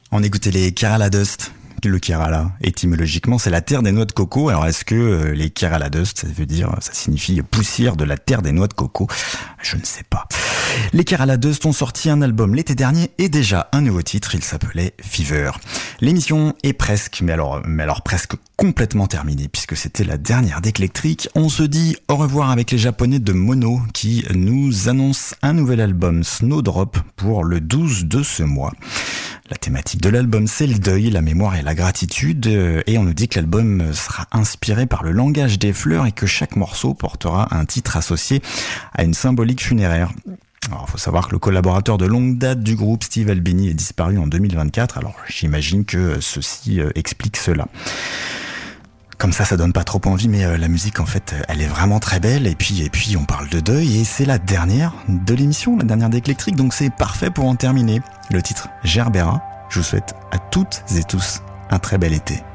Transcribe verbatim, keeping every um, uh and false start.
On écoutait les Kerala Dust. Le Kerala, étymologiquement, c'est la terre des noix de coco. Alors, est-ce que euh, les Kerala Dust, ça veut dire, ça signifie poussière de la terre des noix de coco? Je ne sais pas. Les Kerala Dust ont sorti un album l'été dernier et déjà un nouveau titre, il s'appelait Fever. L'émission est presque, mais alors, mais alors presque complètement terminée puisque c'était la dernière d'Eclectric. On se dit au revoir avec les Japonais de Mono qui nous annoncent un nouvel album Snowdrop pour le douze de ce mois. La thématique de l'album, c'est le deuil, la mémoire et la gratitude, et on nous dit que l'album sera inspiré par le langage des fleurs et que chaque morceau portera un titre associé à une symbolique funéraire. Alors, faut savoir que le collaborateur de longue date du groupe, Steve Albini, est disparu en deux mille vingt-quatre, alors j'imagine que ceci explique cela. Comme ça, ça donne pas trop envie, mais euh, la musique, en fait, elle est vraiment très belle. Et puis, et puis, on parle de deuil, et c'est la dernière de l'émission, la dernière d'Eclectric, donc c'est parfait pour en terminer. Le titre Gerbera. Je vous souhaite à toutes et tous un très bel été.